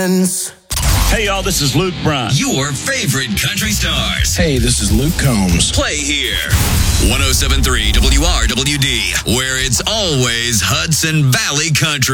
friends. Hey, y'all, this is Luke Bryan. Your favorite country stars. Hey, this is Luke Combs. Play here. 107.3 WRWD, where it's always Hudson Valley Country.